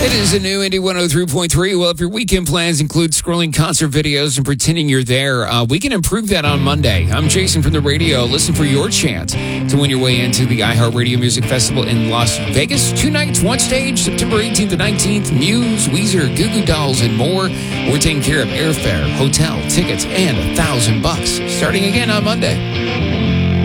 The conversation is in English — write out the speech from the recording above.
It is a new Indie 103.3. Well, if your weekend plans include scrolling concert videos and pretending you're there, we can improve that on Monday. I'm Jason from the radio. Listen for your chance to win your way into the iHeartRadio Music Festival in Las Vegas. 2 nights, one stage, September 18th and 19th. Muse, Weezer, Goo Goo Dolls, and more. We're taking care of airfare, hotel, tickets, and $1,000 starting again on Monday.